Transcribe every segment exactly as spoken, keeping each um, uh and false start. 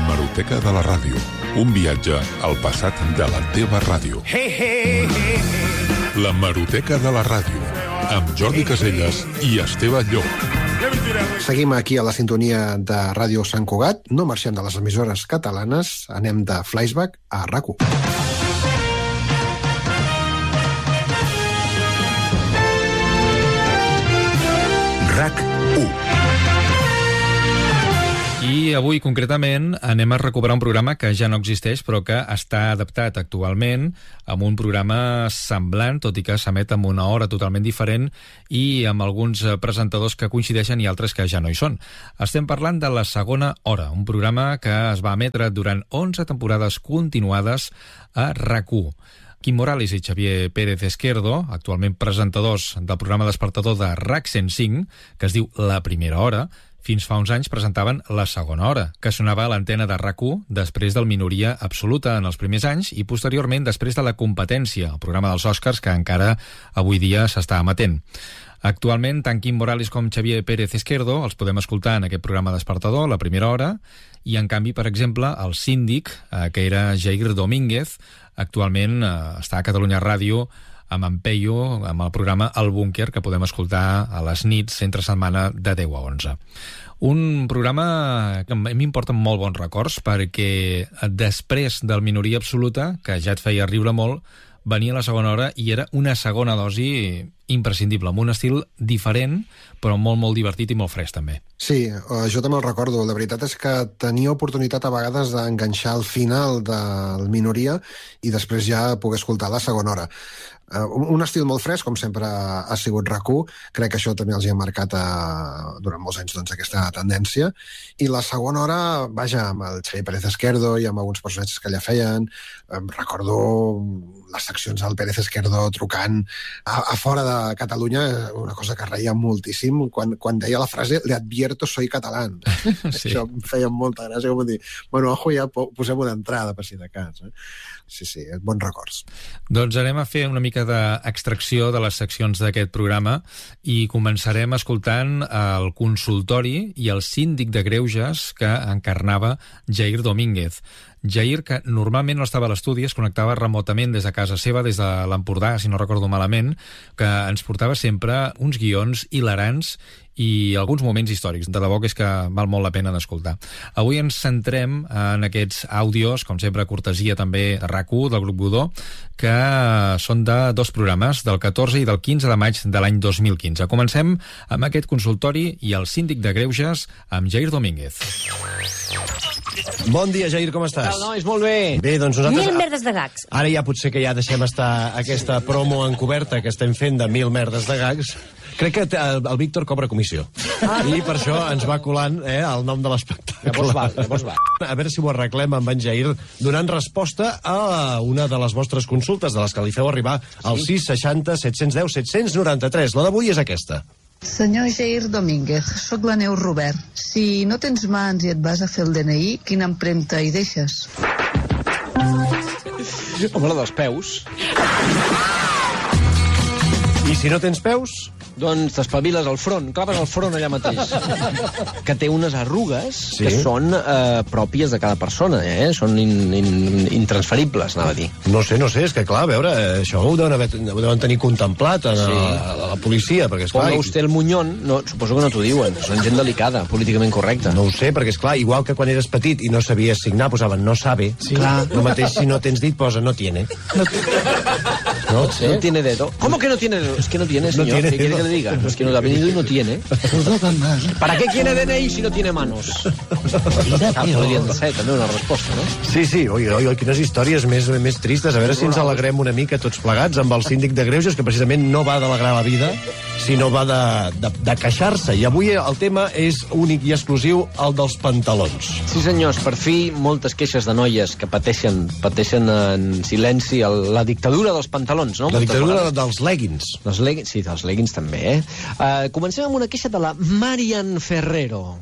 L'hemeroteca de la ràdio. Un viatge al passat de la teva ràdio. Hey, hey, hey, hey. L'hemeroteca de la ràdio. Amb Jordi Caselles i Esteve Llop. Seguim aquí a la sintonia de Ràdio Sant Cugat. No marxem de les emissores catalanes. Anem de flashback a RAC u. RAC u. I avui, concretament, anem a recuperar un programa que ja no existeix, però que està adaptat actualment amb un programa semblant, tot i que s'emet amb una hora totalment diferent i amb alguns presentadors que coincideixen i altres que ja no hi són. Estem parlant de La Segona Hora, un programa que es va emetre durant onze temporades continuades a RAC u. Quim Morales i Xavier Pérez Esquerdo, actualment presentadors del programa despertador de RAC cent cinc, que es diu La Primera Hora, fins fa uns anys presentaven La Segona Hora, que sonava a l'antena de RAC u després del Minoria Absoluta en els primers anys i posteriorment després de La Competència, el programa dels Oscars que encara avui dia s'està emetent. Actualment, tant Quim Morales com Xavier Pérez Esquerdo els podem escoltar en aquest programa despertador, La Primera Hora, i en canvi, per exemple, el síndic, eh, que era Jair Domínguez, actualment eh, està a Catalunya Ràdio amb en Peyu, amb el programa El Búnquer, que podem escoltar a les nits entre setmana de deu a onze. Un programa que a mi em porta molt bons records, perquè després del Minoria Absoluta, que ja et feia riure molt, venia La Segona Hora i era una segona dosi imprescindible, amb un estil diferent, però molt, molt divertit i molt fresc, també. Sí, jo també el recordo. La veritat és que tenia oportunitat a vegades d'enganxar al final del Minoria i després ja poder escoltar La Segona Hora. Uh, un estil molt fresc, com sempre ha sigut RAC u. Crec que això també els hi ha marcat uh, durant molts anys doncs, aquesta tendència. I La Segona Hora, vaja, amb el Xavier Pérez Esquerdo i amb alguns personatges que allà feien, um, recordo les seccions del Pérez Esquerdo trucant a, a fora de Catalunya, una cosa que reia moltíssim quan, quan deia la frase «Le advierto, soy catalán». Sí. Això em feia molta gràcia, com dir, bueno, ojo, ja posem una entrada per si de cas. Eh? Sí, sí, bons records. Doncs anem a fer una mica d'extracció de les seccions d'aquest programa i començarem escoltant el consultori i el síndic de greuges que encarnava Jair Domínguez. Jair, que normalment no estava a l'estudi, es connectava remotament des de casa seva, des de l'Empordà, si no recordo malament, que ens portava sempre uns guions hilarants i alguns moments històrics. De debò que és que val molt la pena d'escoltar. Avui ens centrem en aquests àudios, com sempre, cortesia també de RAC u, del grup Godó, que són de dos programes, del catorze i del quinze de maig de l'any dos mil quinze. Comencem amb aquest consultori i el síndic de greuges amb Jair Domínguez. Bon dia, Jair, com estàs? Tal, nois, molt bé. Bé, doncs nosaltres... Mil merdes de gags. Ara ja potser que ja deixem estar aquesta promo encoberta que estem fent de mil merdes de gags. Crec que el, el Víctor cobra comissió. Ah. I per això ens va colant eh, el nom de l'espectacle. Llavors va, llavors va. A veure si ho arreglem amb en Jair, donant resposta a una de les vostres consultes, de les que li feu arribar al sí? sis seixanta set cents i deu set cents i noranta-tres. La d'avui és aquesta. Senyor Jair Domínguez, sóc la Neus Robert. Si no tens mans i et vas a fer el D N I, quina empremta hi deixes? Home, la dels peus. I si no tens peus? Doncs t'espaviles al front, claves al front allà mateix. Que té unes arrugues sí? que són eh, pròpies de cada persona, eh? Són in, in, intransferibles, anava a dir. No sé, no sé, és que clar, a veure, això ho deuen, haver, ho deuen tenir contemplat a, sí. a, a la policia, perquè esclar... Ponga usted el Muñón, no, suposo que no t'ho diuen, són gent delicada, políticament correcta. No ho sé, perquè esclar, igual que quan eres petit i no sabies signar, posaven no sabe, sí. Clar. El mateix si no tens dit posa no tiene. No, no, no tiene dedo. ¿Cómo que no tiene dedo? Es que no tiene, señor. No tiene, ¿qué quiere que le diga? Es que no ha venido y no tiene. ¿Para qué quiere D N I si no tiene manos? Ah, podrien ser també una resposta, no? Sí, sí, oi, oi, oi, quines històries més, més tristes. A veure si ens alegrem una mica tots plegats amb el síndic de greuges, que precisament no va d'alegrar la vida, sinó va de, de, de queixar-se. I avui el tema és únic i exclusiu, el dels pantalons. Sí, senyors, per fi moltes queixes de noies que pateixen, pateixen en silenci el, la dictadura dels pantalons, no? La dictadura dels leggings. Dels leggings, sí, dels leggings també, eh? Uh, comencem amb una queixa de la Marian Ferrero,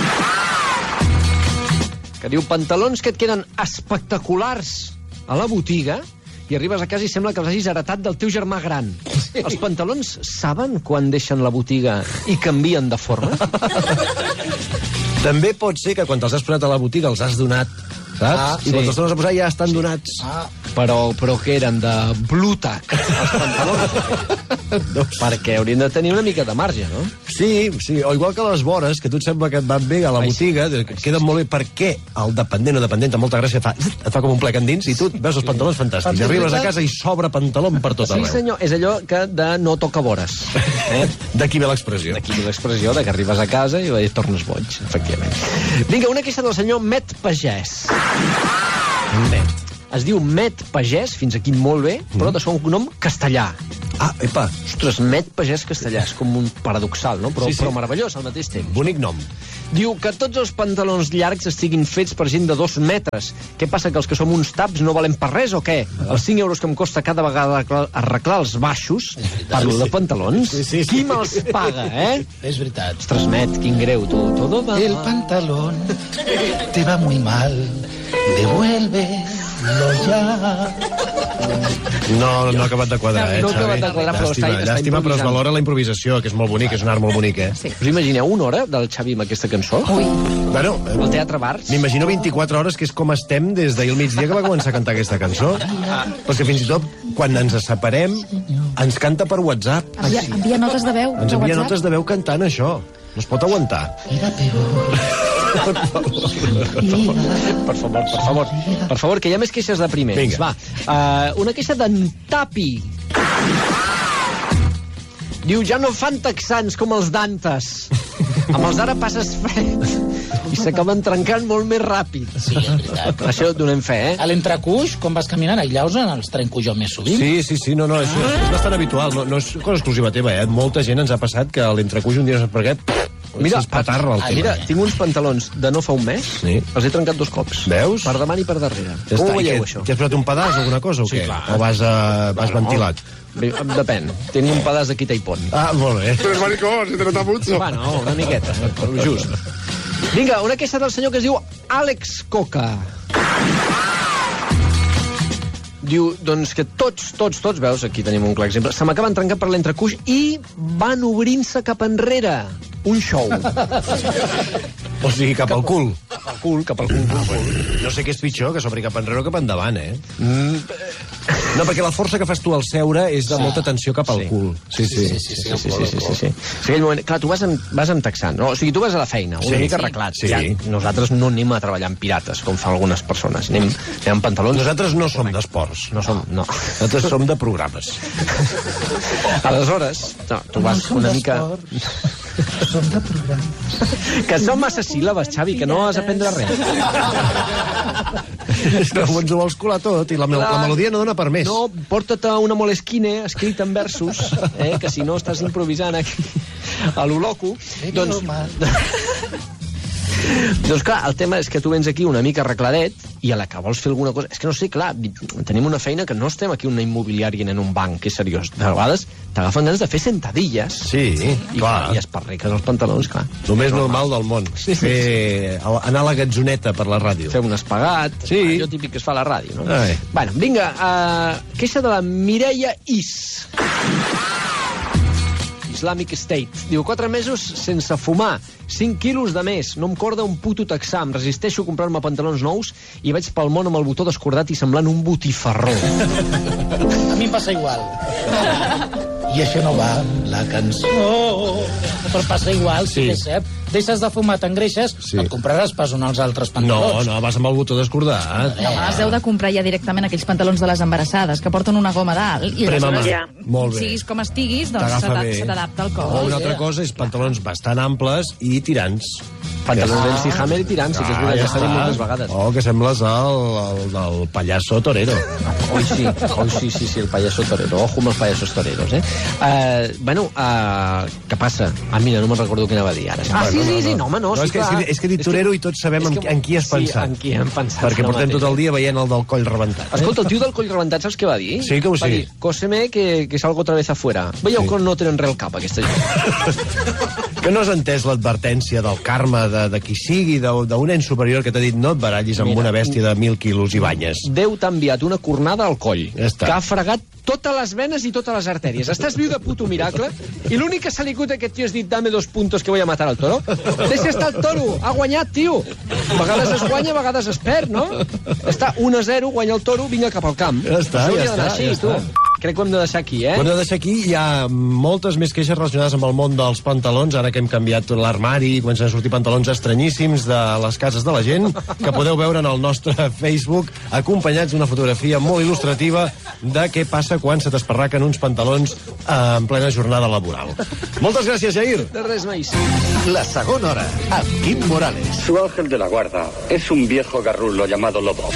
que diu: pantalons que et queden espectaculars a la botiga i arribes a casa i sembla que els hagis heretat del teu germà gran. Sí. Els pantalons saben quan deixen la botiga i canvien de forma? També pot ser que quan te'ls has posat a la botiga els has donat, saps? Ah, I quan sí. te'ls tornes a posar ja estan donats. Ah, però, però que eren de Blu-Tack, els pantalons. No. Perquè haurien de tenir una mica de marge, no? Sí, sí, o igual que les vores, que a tu et sembla que et van bé a la Ai, botiga, sí. que queden molt bé, perquè el dependent o dependent amb molta gràcia fa, et fa com un plec endins i tu veus els pantalons fantàstics. I arribes a casa i s'obre pantaló per tot arreu. Sí, senyor, és allò que de no toca vores. Eh? D'aquí ve l'expressió. D'aquí ve l'expressió de que arribes a casa i tornes boig, efectivament. Vinga, una queixa del senyor Met Pagès. Met. Es diu Met Pagès, fins aquí molt bé, però de son nom castellà. Ah, epa. Ostres, Met Pagès castellà, és com un paradoxal, no? Però, Sí, sí. però meravellós al mateix temps. Bonic nom. Diu que tots els pantalons llargs estiguin fets per gent de dos metres. Què passa, que els que som uns taps no valem per res o què? Els cinc euros que em costa cada vegada arreglar- arreglar els baixos, parlo de pantalons, Sí, sí, sí. qui me'ls paga, eh? Es verdad. Ostres, Met, quin greu, tu. Todo va El mal. pantalón te va muy mal. Devuélvelo ya. No, no ha acabat de quadrar, No, eh, no ha Xavi? acabat de quadrar, però Llàstima, està- està llàstima, però es improvisant. valora la improvisació, que és molt bonic, és un art molt bonic, eh? Sí. Us imagineu una hora del Xavi amb aquesta cançó? Ui, Bueno, Al eh, Teatre Bars? m'imagino vint-i-quatre hores, que és com estem des d'ahir al migdia que va començar a cantar aquesta cançó. Perquè fins i tot, quan ens separem, ens canta per WhatsApp. envia, envia notes de veu. Ens per envia WhatsApp. notes de veu cantant això. No es pot aguantar. Era peor. Per favor, per favor. Per favor, que hi ha més queixes de primers. Vinga. Va, uh, una queixa d'en Tapi. Diu, ja no fan texans com els d'antes. Amb els d'ara passes fred i s'acaben trencant molt més ràpid. Sí, és veritat. Això donem fe, eh? A l'entrecuix, quan vas caminant, allà us els trenco jo més sovint. Sí, sí, sí, no, no, és, és bastant habitual. No, no és cosa exclusiva teva, eh? Molta gent ens ha passat que a l'entrecuix un dia no sap per què... Mira, es patarra el ah, tema. mira, tinc uns pantalons de no fa un mes, Sí. els he trencat dos cops. Veus? Per davant i per darrere. Ja Com està. ho veieu, I què, això? T'hi has posat un pedaç o alguna cosa o Sí, què? clar. O vas, uh, vas ventilat? Bé, depèn. Tinc un pedaç de quita i pont. Ah, molt bé. Pero es maricón, se te nota mucho. Bueno, una miqueta, el just. Vinga, una queixa del senyor que es diu Àlex Coca. Diu, doncs que tots, tots, tots, veus, aquí tenim un clar exemple, se m'acaben trencant per l'entrecuix i van obrint-se cap enrere. Un show. O sigui, cap al cul. Cap al cul, cap al cul. Ah, bueno. No sé què és pitjor, que s'obri cap enrere o cap endavant, eh? Mm. No, perquè la força que fas tu al seure és de molta tensió cap al Sí. cul. Sí, sí. Sí, sí, sí, sí, sí, sí, sí, sí. O sigui, aquell moment, clar, tu vas en, vas en texant, no? O sigui, tu vas a la feina, una Sí, mica sí. arreglat. Sí. Ja, nosaltres no anem a treballar amb pirates, com fan algunes persones. Anem, anem amb pantalons. Nosaltres no som d'esports. No som, no. Nosaltres som de programes. Aleshores, no, tu vas som una mica... d'esports, som de programa. Que són massa síl·labes, Xavi, que no has d'aprendre res. És que ens ho vols colar tot i la, mel Clar. la melodia no dona per més. No, porta't a una Moleskine escrita en versos, eh, que si no estàs improvisant aquí a lo loco. Doncs, doncs clar, el tema és que tu vens aquí una mica arregladet i a la que vols fer alguna cosa... És que no sé, clar, tenim una feina que no estem aquí en una immobiliària ni en un banc, que és seriós. De vegades t'agafen ganes de fer sentadilles. Sí, I, clar. I esparriques els pantalons, clar. El més normal del món. Sí, sí. Fer, anar a la gatzoneta per la ràdio. Fer un espagat, Sí. allò típic que es fa a la ràdio, no? Ai. Bueno, vinga, uh, queixa de la Mireia Is. Islamic State. Diu, quatre mesos sense fumar, cinc quilos de més, no em corda un puto texà, em resisteixo a comprar-me pantalons nous i vaig pel món amb el botó descordat i semblant un botifarró. A mi em passa igual. I això no va amb la cançó. Però passa igual, sí, Sí. que és cert. Deixes de fumar, t'engreixes, Sí. sí. et compraràs pas uns altres No, pantalons. no, vas amb el botó descordat. A vegades heu de comprar ja directament aquells pantalons de les embarassades, que porten una goma dalt, i Prema aleshores, mà. Molt bé. siguis com estiguis, doncs T'agafa se t'a- bé. se t'adapta al O cos. una altra cosa és pantalons bastant amples i tirants. Pantalons d'M C Hammer i tirant, sí que és Ah, veritat, ja ja s'ha dit està. moltes vegades. Oh, que sembles el, el del pallasso torero. Oi, sí, oi, sí, sí, sí, el payaso torero. Ojo amb els pallassos toreros, eh? Uh, bueno, uh, què passa? Ah, mira, no me'n recordo què anava a dir ara. Ah, sí, sí, sí, no, home, no, no sí, és, que, clar. és, que, és que he dit torero i tots sabem en, en qui has sí, pensat. en qui hem pensat. Perquè ara portem mateix. tot el dia veient el del coll rebentat. Eh? Escolta, el tio del coll rebentat, saps què va dir? Sí, que ho va sé. dir, cóseme que, que salgo otra vez afuera. Veieu Sí. que no tenen res al cap, aquesta gent. Que no has entès l'advertència del karma de, de qui sigui, d'un ens superior que t'ha dit no et barallis amb Mira, una bèstia de mil quilos i banyes. Déu t'ha enviat una cornada al coll, ja que ha fregat totes les venes i totes les artèries. Estàs viu de puto miracle i l'únic que s'ha ligut a aquest tio és dit dame dos puntos que voy a matar al toro. Deixa estar el toro, ha guanyat, tio. A vegades es guanya, a vegades es perd, no? Està un a zero, guanya el toro, vinga cap al camp. Ja està, ja està, així, ja està. Crec que ho hem de deixar aquí, eh? Ho hem de deixar aquí. Hi ha moltes més queixes relacionades amb el món dels pantalons, ara que hem canviat l'armari i comencen a sortir pantalons estranyíssims de les cases de la gent, que podeu veure en el nostre Facebook, acompanyats d'una fotografia molt il·lustrativa de què passa quan se t'esparraquen uns pantalons eh, en plena jornada laboral. Moltes gràcies, Jair. De res més. La segona hora, amb Quim Morales. Su ángel de la guarda es un viejo garrulo llamado Lobo.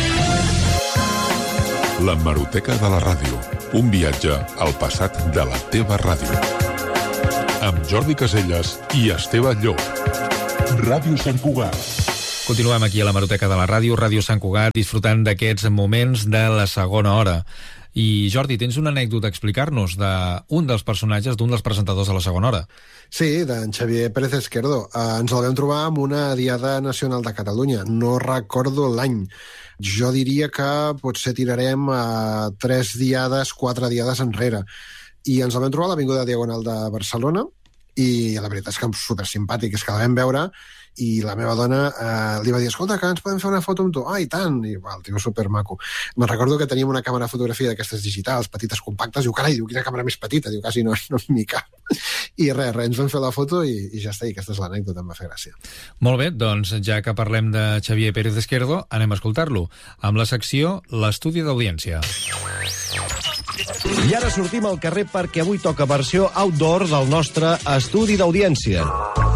La Hemeroteca de la ràdio. Un viatge al passat de la teva ràdio. Amb Jordi Caselles i Esteve Llop. Ràdio Sant Cugat. Continuem aquí a l'Hemeroteca de la ràdio, Ràdio Sant Cugat, disfrutant d'aquests moments de la segona hora. I, Jordi, tens una anècdota a explicar-nos d'un dels personatges, d'un dels presentadors de la segona hora. Sí, d'en Xavier Pérez Esquerdo. Eh, ens el vam trobar amb una Diada Nacional de Catalunya. No recordo l'any. Jo diria que potser tirarem a tres diades, quatre diades enrere. I ens el vam trobar a l'Avinguda Diagonal de Barcelona i la veritat és que super simpàtic, és que la vam veure i la meva dona eh, li va dir, escolta, que ens podem fer una foto amb tu? Ah, i tant! I va, el tio supermaco. Me'n recordo que teníem una càmera de fotografia d'aquestes digitals, petites, compactes, diu, carai, diu, quina càmera més petita, diu, quasi no, no m'hi cap. I res, res, ens vam fer la foto i, i ja està, i aquesta és l'anècdota, em va fer gràcia. Molt bé, doncs ja que parlem de Xavier Pérez Esquerdo, anem a escoltar-lo, amb la secció L'estudi d'audiència. I ara sortim al carrer perquè avui toca versió outdoor del nostre estudi d'audiència.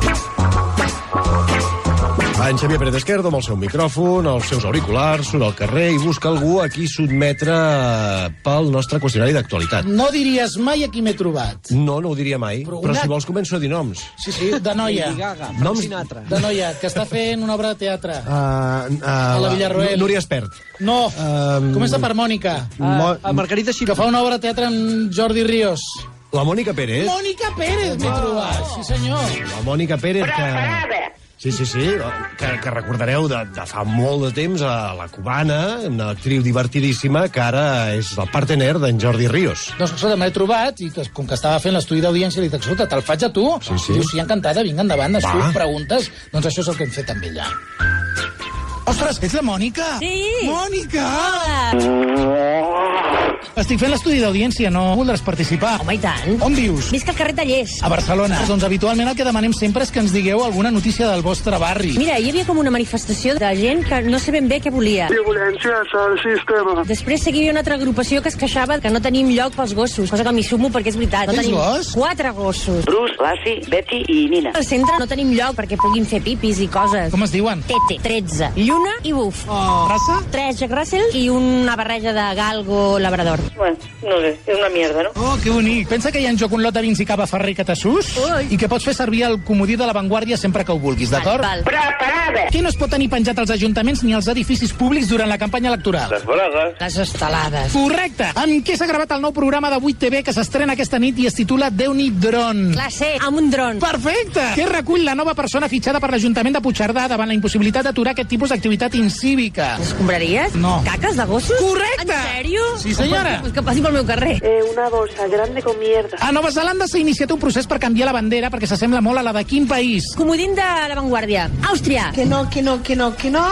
En Xavier Pérez Esquerdo, amb el seu micròfon, els seus auriculars, surt al carrer i busca algú a qui sotmetre pel nostre qüestionari d'actualitat. No diries mai a qui m'he trobat. No, no ho diria mai, però, però una... si vols començo a dir noms. Sí, sí, de noia. Noms... De noia, que està fent una obra de teatre. Uh, uh, a la Villarroel. Núria Espert. No, uh, comença per Mònica. Uh, Mo... A Margarita Xip. Que fa una obra de teatre amb Jordi Ríos. La Mònica Pérez? Mònica Pérez m'he trobat, sí senyor. La Mònica Pérez que... Sí, sí, sí, que, que recordareu de, de fa molt de temps a la Cubana, una actriu divertidíssima que ara és el partener d'en Jordi Ríos. Doncs, escolta, m'he trobat i que, com que estava fent l'estudi d'audiència li dic, escolta, te'l faig a tu? Sí, sí. Diu, sí, encantada, vinga endavant, tu preguntes, doncs això és el que hem fet amb ella. Ostres, ets la Mònica? Sí. Mònica! Hola. Estic fent l'estudi d'audiència, no voldràs participar? Home, i tant. On vius? Visc al carrer Tallers. A Barcelona. Doncs habitualment el que demanem sempre és que ens digueu alguna notícia del vostre barri. Mira, hi havia com una manifestació de gent que no sé ben bé què volia. Violència al sistema. Després seguia una altra agrupació que es queixava que no tenim lloc pels gossos, cosa que m'hi sumo perquè és veritat. No Tens tenim gos? Quatre gossos. Bruce, Lassie, Betty i Nina. Al centre no tenim lloc perquè puguin fer pipis i coses. Com es diuen? Tete, tretze, Lluna i Buf. Oh. Raça? Tres Jack Russell i una barreja de galgo labrador. Bueno, no sé, és una mierda, no? Oh, que bonic. Pensa que hi ha en joc un lot de vins i cava Ferrer Catassús i que pots fer servir el comodí de l'avantguàrdia sempre que ho vulguis, d'acord? Val, val. Preparada! Què no es pot tenir penjat als ajuntaments ni als edificis públics durant la campanya electoral? Les bragues. Les estelades. Correcte! Amb què s'ha gravat el nou programa de vuit T V que s'estrena aquesta nit i es titula Déu-n'hi Dron? Classe, amb un dron. Perfecte! Què recull la nova persona fitxada per l'Ajuntament de Puigcerdà davant la impossibilitat d'aturar aquest tipus d'activitat incívica? Escombraries? No. Caques de gossos? Correcte! En sèrio? Sí, senyora. Pues que passi pel meu carrer. Eh, una bolsa grande con mierda. A Nova Zelanda s'ha iniciat un procés per canviar la bandera perquè s'assembla molt a la de quin país? Comodín de l'avantguàrdia. Àustria. Que no, que no, que no, que no.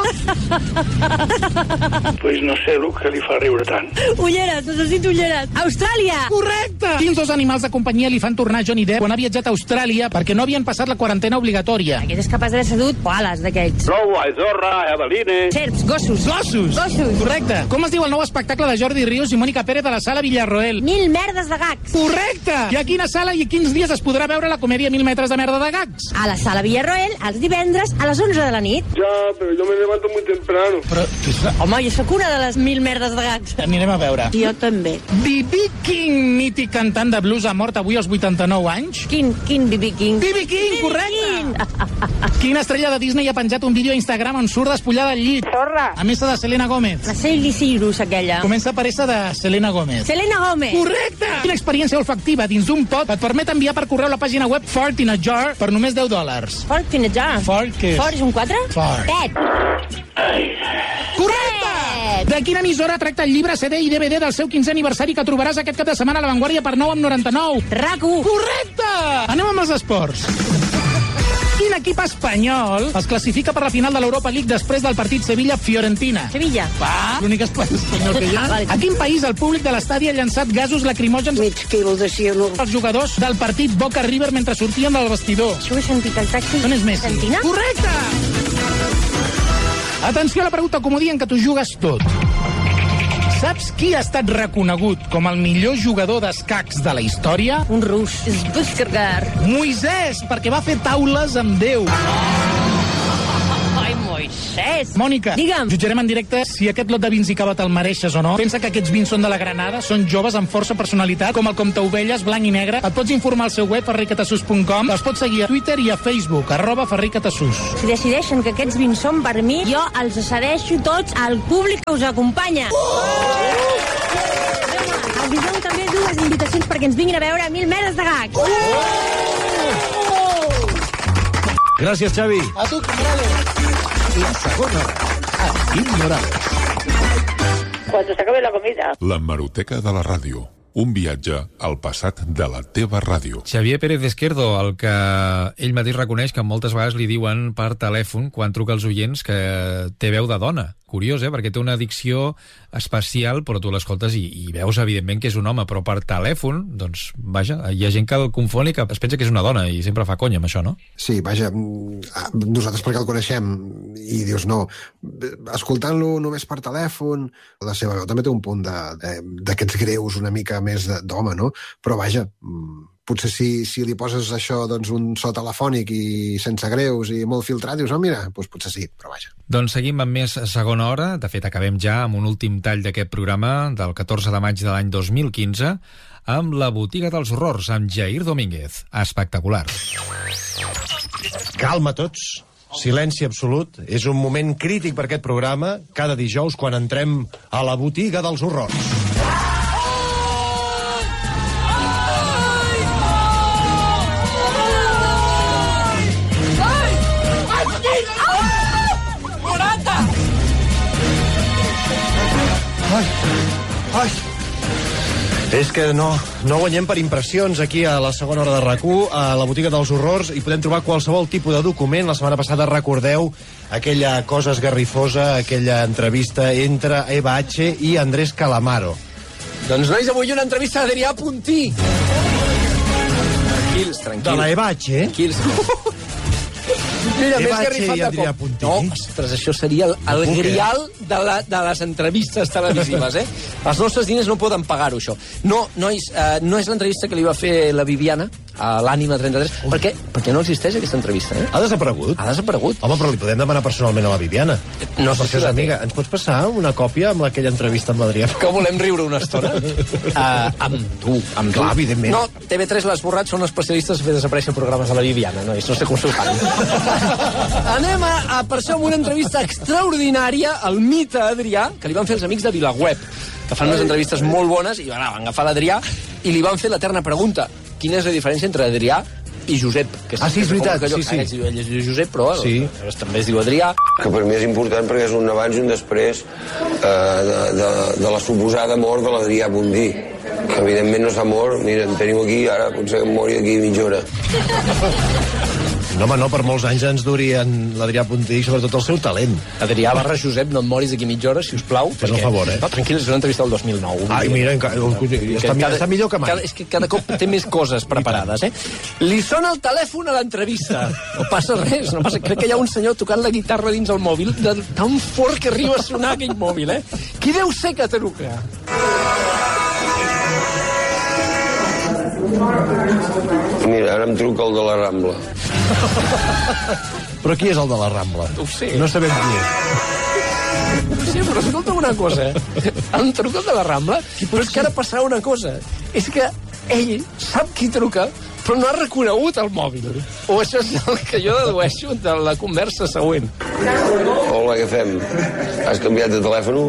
Pues no sé el que li fa riure tant. Ulleres, necessito ulleres. Austràlia. Correcte! Quins dos animals de companyia li fan tornar a Johnny Depp quan ha viatjat a Austràlia perquè no havien passat la quarantena obligatòria? Aquest és capaç d'haver sedut koalas d'aquests. Lobo, Zorra, Eveline. Serps, gossos. Gossos! Gossos. Correcte. Com es diu el nou espectacle de Jordi Ríos i Mònica Pérez a la sala Villarroel? Mil merdes de gags. Correcte! I a quina sala i quins dies es podrà veure la comèdia Mil metres de merda de gags? A la sala Villarroel, els divendres, a les onze de la nit. Ya, pero yo me levanto muy temprano. Però... Home, jo sóc una de les mil merdes de gags. Anirem a veure. Jo també. B B King, mític cantant de blues, ha mort avui als vuitanta-nou anys? Quin, quin B B King? B B King, correcte! Quina estrella de Disney ha penjat un vídeo a Instagram on surt despullada tirada al llit. Sorra. A mesa de Selena Gómez. La Hailey Cyrus, aquella. Comença per essa de Selena Gómez. Selena Gómez. Correcte! Quina experiència olfactiva dins d'un pot et permet enviar per correu la pàgina web Fart in a Jar per només deu dòlars. Fart in a Jar? Fart, què és? Fart és un quatre? Fart. Pet. Correcte! De quina emissora tracta el llibre C D i D V D del seu quinzè aniversari que trobaràs aquest cap de setmana a La Vanguardia per nou amb noranta-nou? RAC1. Correcte! Anem amb els esports. Quin equip espanyol es classifica per la final de l'Europa League després del partit Sevilla-Fiorentina? Sevilla. Va, l'únic espanyol que hi ha. A quin país el públic de l'estadi ha llançat gasos lacrimògens mig quilo de cianur als jugadors del partit Boca-River mentre sortien del vestidor? Això ho he sentit al taxi. On és Messi? Argentina? Correcte! Atenció a la pregunta comodí en què tu jugues tot. Saps qui ha estat reconegut com el millor jugador d'escacs de la història? Un rus. Sbushkargar. Moisès, perquè va fer taules amb Déu. Ai, Moisès. Mònica, digue'm. Jutjarem en directe si aquest lot de vins i cava te'l mereixes o no. Pensa que aquests vins són de la Granada, són joves amb força personalitat, com el Comte Ovelles, blanc i negre. Et pots informar al seu web, ferricatasús punt com. Els pots seguir a Twitter i a Facebook, arroba ferricatasús. Si decideixen que aquests vins són per mi, jo els cedeixo tots al públic que us acompanya. Oh! El Bisong també dues invitacions perquè ens vinguin a veure Mil metres de gags. Oh! Gràcies, Xavi. A tu, Morales. La segona hora, amb Quim Morales. Cuando se acabe la comida. La hemeroteca de la ràdio. Un viatge al passat de la teva ràdio. Xavier Pérez Izquierdo, el que ell mateix reconeix que moltes vegades li diuen per telèfon quan truca als oients que té veu de dona. Curiós, eh? Perquè té una dicció especial, però tu l'escoltes i, i veus, evidentment, que és un home, però per telèfon, doncs, vaja, hi ha gent que el confon i que es pensa que és una dona i sempre fa conya amb això, no? Sí, vaja, nosaltres perquè el coneixem i dius, no, escoltant-lo només per telèfon, la seva veu també té un punt d'aquests greus una mica més d'home, no? Però vaja, potser si, si li poses això, doncs, un so telefònic i sense greus i molt filtrat, dius, oh, mira, doncs potser sí, però vaja. Doncs seguim amb més segona hora. De fet, acabem ja amb un últim tall d'aquest programa del catorze de maig de l'any dos mil quinze amb La botiga dels horrors, amb Jair Domínguez. Espectacular. Calma tots. Silenci absolut. És un moment crític per aquest programa, cada dijous quan entrem a La botiga dels horrors. Ai, ai. És que no, no guanyem per impressions aquí a la segona hora de RAC u, a la botiga dels horrors, i podem trobar qualsevol tipus de document. La setmana passada recordeu aquella cosa esgarrifosa, aquella entrevista entre Eva H. i Andrés Calamaro. Doncs, nois, avui una entrevista a Adrià Puntí. Tranquils, tranquils. De la Eva H. Tranquils. Mira, més garrifat de cop. No, ostres, això seria el, el grial de, la, de les entrevistes televisives, eh? Els nostres diners no poden pagar-ho, això. No, nois, eh, no és l'entrevista que li va fer la Viviana a l'Ànima trenta-tres, perquè, perquè no existeix aquesta entrevista, eh? Ha desaparegut? Ha desaparegut. Home, però li podem demanar personalment a la Viviana. No sé si la té. Amiga, ens pots passar una còpia amb aquella entrevista amb l'Adrià? Que volem riure una estona? uh, amb tu, amb tu. Clar, evidentment. No, T V tres l'ha esborrat, són especialistes a fer desaparèixer programes de la Viviana, nois, no sé com s'ho fan. Anem a, a, per això, amb una entrevista extraordinària al mite Adrià, que li van fer els amics de VilaWeb, que fan unes entrevistes molt bones, i van agafar l'Adrià i li van fer l'eterna pregunta: quina és la diferència entre Adrià i Josep? Que ah, sí, és veritat, allò, sí, sí. Ell, ell es diu Josep, però sí. també es diu Adrià. Que per mi és important perquè és un abans i un després eh, de, de, de la suposada mort de l'Adrià Puntí, que evidentment no s'ha mort. Mira, en tenim aquí, ara potser em mori aquí mitja hora. No, home, no, per molts anys ens durien l'Adrià Puntí i sobretot el seu talent. Adrià barra Josep, no et moris d'aquí mitja hora, si us plau. Fes el favor, eh? No, tranquil, és una entrevista del dos mil nou. Ai, mira, encara, està, cada, està millor que mai. Cada, és que cada cop té més coses preparades, eh? Li sona el telèfon a l'entrevista. No passa res, no passa. Crec que hi ha un senyor tocant la guitarra dins el mòbil, de tan fort que arriba a sonar aquell mòbil, eh? Qui deu ser que truca? Mira, ara em truca el de la Rambla. Però qui és el de la Rambla? Ho sé. No sabem qui és. Sí, però escolta una cosa. Em truca el de la Rambla, però és que ara passarà una cosa. És que ell sap qui truca Però no ha reconegut el mòbil. O això és el que jo dedueixo de la conversa següent. Hola, què fem? Has canviat de telèfon?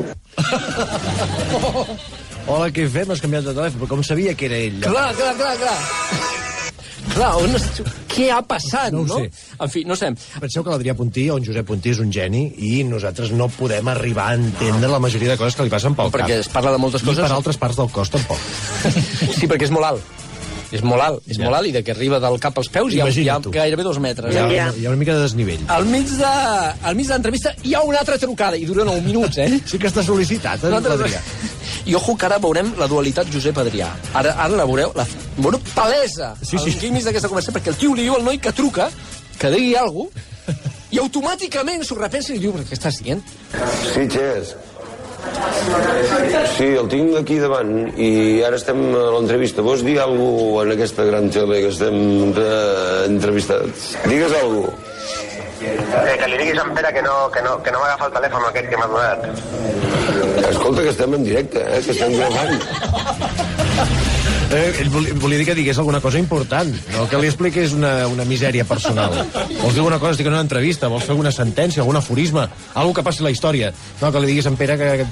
Hola, què fem? Has canviat de telèfon, però com sabia que era ell? Clar, clar, clar, clar. Clar, on es... què ha passat, no? No ho sé. En fi, no sé. Penseu que l'Adrià Puntí o en Josep Puntí és un geni i nosaltres no podem arribar a entendre la majoria de coses que li passen pel no, perquè cap. es parla de moltes coses. I per altres parts del cos, tampoc. Sí, perquè és molt alt. És molt alt, és ja. molt alt, i de que arriba del cap als peus hi ha, hi ha gairebé dos metres. Hi ha, ja. hi ha una mica de desnivell. Al mig de, al mig de l'entrevista hi ha una altra trucada, i dura nou minuts, eh? Sí que està sol·licitat, eh, l'Adrià. I ojo que ara veurem la dualitat Josep Adrià. Ara, ara la veureu, la veureu palesa, sí, sí. als límits d'aquesta conversa, perquè el tio li diu al noi que truca, que digui alguna cosa, i automàticament s'ho repensa i diu, què estàs dient? Sí, Xes. Sí, el tinc aquí davant i ara estem a l'entrevista. Vols dir alguna cosa en aquesta gran tele que estem eh, entrevistats? Digues alguna cosa. Eh, que li diguis a en Pere que no, que no, que no m'agafa el telèfon aquest que m'ha donat. Escolta, que estem en directe, eh, que estem gravant. Eh, ell volia, volia dir que digués alguna cosa important, no que li expliqués una, una misèria personal. Vols dir alguna cosa, estic en una entrevista, vols fer alguna sentència, algun aforisme, alguna que passi a la història. No, que li diguis a en Pere que, que